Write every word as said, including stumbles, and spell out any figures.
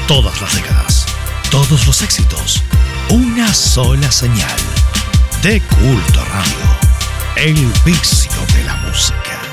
Todas las décadas, todos los éxitos, una sola señal. De Culto Radio, el vicio de la música.